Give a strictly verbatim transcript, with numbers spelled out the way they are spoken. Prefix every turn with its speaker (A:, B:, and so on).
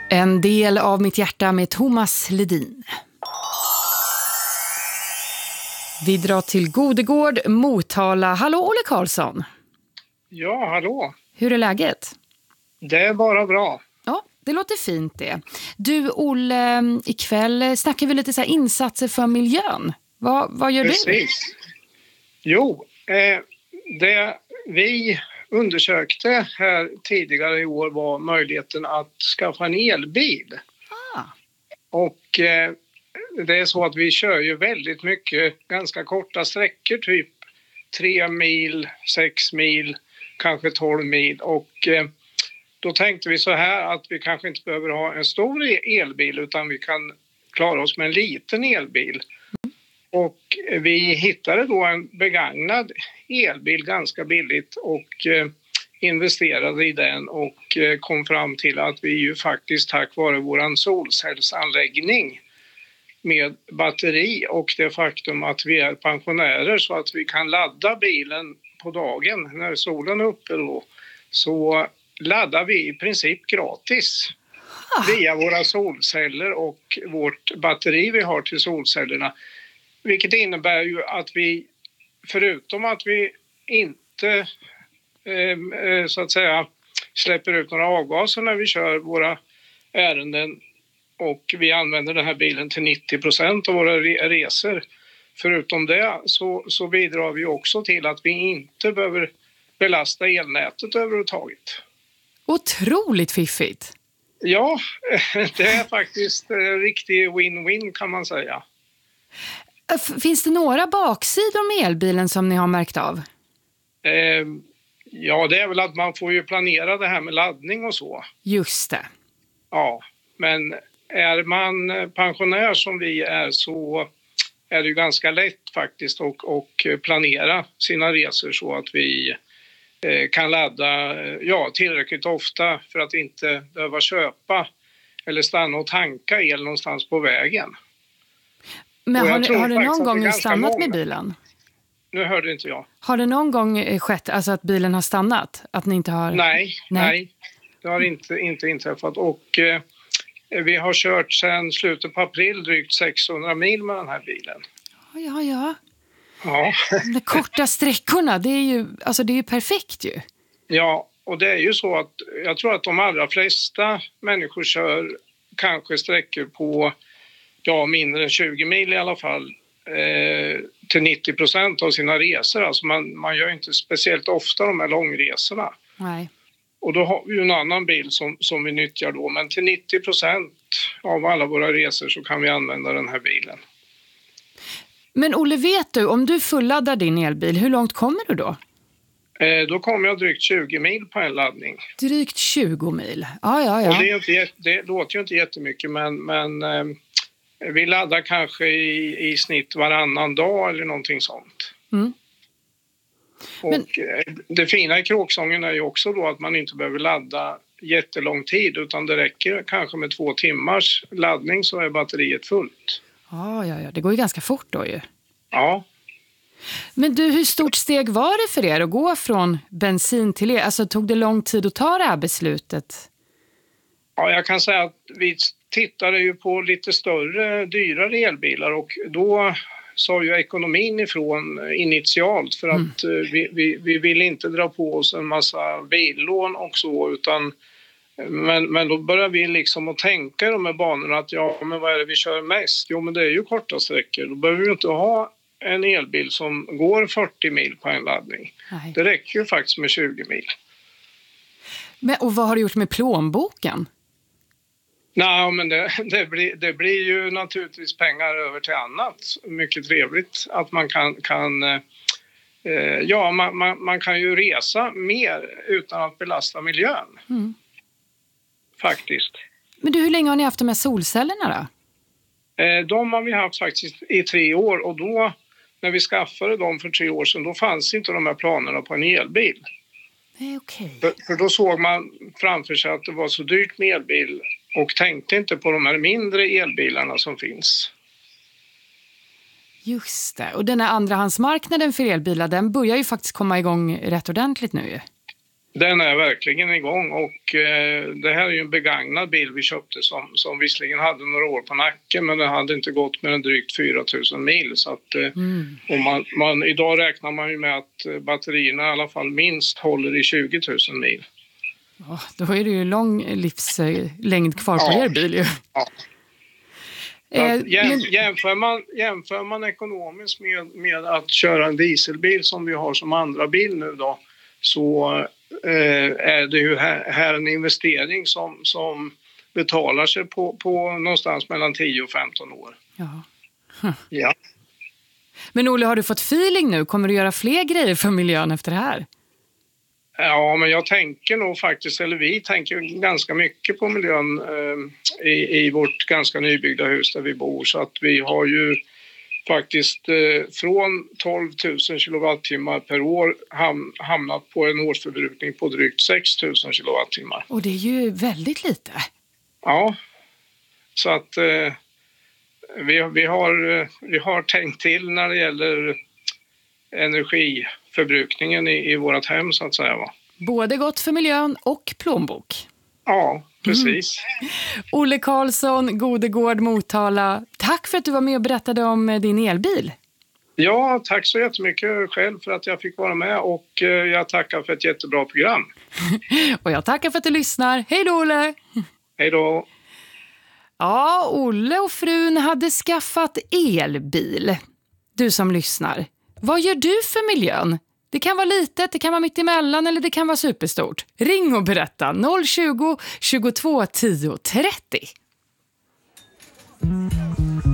A: En del av mitt hjärta med Thomas Ledin. Vi drar till Godegård, Motala. Hallå Olle Karlsson.
B: Ja, hallå.
A: Hur är läget?
B: Det är bara bra.
A: Ja, det låter fint det. Du Olle, ikväll snackar vi lite så här insatser för miljön. Vad, vad gör
B: Precis.
A: du?
B: Precis. Jo, eh, det vi undersökte här tidigare i år var möjligheten att skaffa en elbil.
A: Ah.
B: Och eh, det är så att vi kör ju väldigt mycket ganska korta sträckor, typ tre mil, sex mil, kanske tolv mil. Och eh, då tänkte vi så här att vi kanske inte behöver ha en stor elbil utan vi kan klara oss med en liten elbil. Och vi hittade då en begagnad elbil ganska billigt och eh, investerade i den och eh, kom fram till att vi ju faktiskt tack vare våran solcellsanläggning med batteri och det faktum att vi är pensionärer så att vi kan ladda bilen på dagen när solen är uppe då, så laddar vi i princip gratis via våra solceller och vårt batteri vi har till solcellerna. Vilket innebär ju att vi, förutom att vi inte eh, så att säga släpper ut några avgaser när vi kör våra ärenden och vi använder den här bilen till nittio procent av våra resor. Förutom det så, så bidrar vi också till att vi inte behöver belasta elnätet överhuvudtaget.
A: Otroligt fiffigt!
B: Ja, det är faktiskt en riktig win-win kan man säga.
A: Finns det några baksidor med elbilen som ni har märkt av?
B: Eh, ja, det är väl att man får ju planera det här med laddning och så.
A: Just det.
B: Ja, men är man pensionär som vi är så är det ju ganska lätt faktiskt att och planera sina resor så att vi eh, kan ladda ja, tillräckligt ofta för att inte behöva köpa eller stanna och tanka el någonstans på vägen.
A: Men har, ni, har det någon gång
B: det
A: stannat
B: många.
A: med bilen?
B: Nu hörde inte jag.
A: Har det någon gång skett alltså att bilen har stannat? Att ni inte har...
B: Nej, nej. nej. Det har inte, inte inträffat. Och eh, vi har kört sedan slutet på april drygt sexhundra mil med den här bilen.
A: Ja, ja.
B: Ja.
A: De korta sträckorna, det är ju alltså det är ju perfekt ju.
B: Ja, och det är ju så att jag tror att de allra flesta människor kör kanske sträckor på ja, mindre än tjugo mil i alla fall eh, till nittio procent av sina resor. Alltså man, man gör inte speciellt ofta de här långresorna.
A: Nej.
B: Och då har vi ju en annan bil som, som vi nyttjar då. Men till nittio procent av alla våra resor så kan vi använda den här bilen.
A: Men Olle, vet du, om du fulladdar din elbil, hur långt kommer du då?
B: Eh, då kommer jag drygt tjugo mil på en laddning.
A: Drygt tjugo mil? Ja, ja, ja.
B: Och det, är inte, det låter ju inte jättemycket men... men eh, vi laddar kanske i, i snitt varannan dag eller någonting sånt.
A: Mm.
B: Och
A: Men...
B: det fina i kråksången är ju också då att man inte behöver ladda jättelång tid utan det räcker kanske med två timmars laddning så är batteriet fullt.
A: Ja, ja, ja. Det går ju ganska fort då ju.
B: Ja.
A: Men du, hur stort steg var det för er att gå från bensin till el? Alltså tog det lång tid att ta det här beslutet?
B: Ja, jag kan säga att vi tittade ju på lite större, dyrare elbilar och då sa ju ekonomin ifrån initialt för att mm. vi, vi, vi vill inte dra på oss en massa billån och så utan men, men då börjar vi liksom att tänka i de här banorna att ja men vad är det vi kör mest? Jo men det är ju korta sträckor, då behöver vi inte ha en elbil som går fyrtio mil på en laddning. Nej. Det räcker ju faktiskt med tjugo mil.
A: Men, och vad har du gjort med plånboken?
B: Nej, men det, det, blir, det blir ju naturligtvis pengar över till annat. Mycket trevligt att man kan, kan eh, ja, man, man, man kan ju resa mer utan att belasta miljön. Mm. Faktiskt.
A: Men du, hur länge har ni haft de här solcellerna då?
B: Eh, de har vi haft faktiskt i tre år och då, när vi skaffade dem för tre år sedan, då fanns inte de här planerna på en elbil.
A: Nej, okej.
B: För, för då såg man framför sig att det var så dyrt med elbil och tänkte inte på de här mindre elbilarna som finns.
A: Just det. Och den här andrahandsmarknaden för elbilar, den börjar ju faktiskt komma igång rätt ordentligt nu ju.
B: Den är verkligen igång och eh, det här är ju en begagnad bil vi köpte som, som visserligen hade några år på nacken, men den hade inte gått mer än drygt fyra tusen mil. Så att, eh, mm. och man, man, idag räknar man ju med att batterierna i alla fall minst håller i tjugo tusen mil.
A: Ja, då är det ju lång livslängd kvar på ja. er bil ju. Ja.
B: Eh, jäm, men... jämför, man, jämför man ekonomiskt med, med att köra en dieselbil som vi har som andra bil nu då, så eh, är det ju här, här en investering som, som betalar sig på, på någonstans mellan tio och femton år.
A: Ja. Hm.
B: Ja.
A: Men Olle, har du fått feeling nu? Kommer du göra fler grejer för miljön efter det här?
B: Ja, men jag tänker nog faktiskt, eller vi tänker ganska mycket på miljön eh, i, i vårt ganska nybyggda hus där vi bor. Så att vi har ju faktiskt eh, från tolv tusen kilowattimmar per år ham, hamnat på en årsförbrukning på drygt sex tusen kilowattimmar.
A: Och det är ju väldigt lite.
B: Ja, så att eh, vi, vi, har, vi har tänkt till när det gäller energiförbrukningen i, i vårt hem så att säga, va?
A: Både gott för miljön och plånbok.
B: Ja, precis.
A: Mm. Olle Karlsson, Godegård, Motala. Tack för att du var med och berättade om din elbil.
B: Ja, tack så jättemycket själv för att jag fick vara med och jag tackar för ett jättebra program.
A: Och jag tackar för att du lyssnar. Hej då, Olle!
B: Hej då!
A: Ja, Olle och frun hade skaffat elbil. Du som lyssnar. Vad gör du för miljön? Det kan vara litet, det kan vara mitt emellan eller det kan vara superstort. Ring och berätta noll tjugo, tjugotvå, tio, trettio.